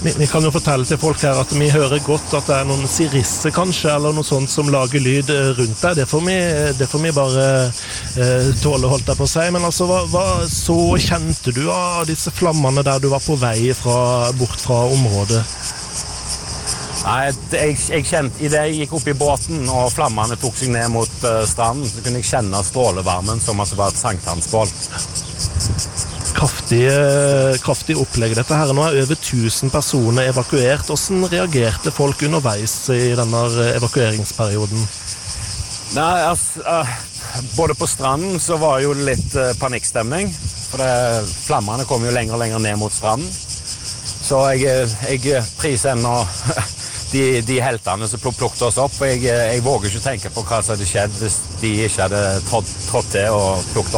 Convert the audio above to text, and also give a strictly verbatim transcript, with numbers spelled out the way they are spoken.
Vi, vi kan jo fortelle til folk her at vi hører godt at det er noen sirisser kanskje, eller noe sånt som lager lyd rundt deg. Det får vi, det får vi bare eh, tåle, holdt jeg på å si. Men altså, hva, hva så kjente du av disse flammene der du var på vei fra, bort fra området? Nei, jeg, jeg kjente, i det jeg gikk opp i båten og flammene tok seg ned mot uh, stranden, så kunne jeg kjenne strålevarmen som at det var et sankthansbål. Kraftig, kraftig opplegg dette her. Nå er over tusen personer evakuert. Hvordan reagerte folk underveis i denne evakueringsperioden? Nei, altså, uh, både på stranden så var jo litt uh, panikkstemning, for det, flammene kom jo lenger og lenger ned mot stranden. Så jeg, jeg priser ennå de, de heltene som plukket oss opp, og jeg, jeg våger ikke tenke på hva som hadde skjedd hvis de ikke hadde trådt, trådt til og plukket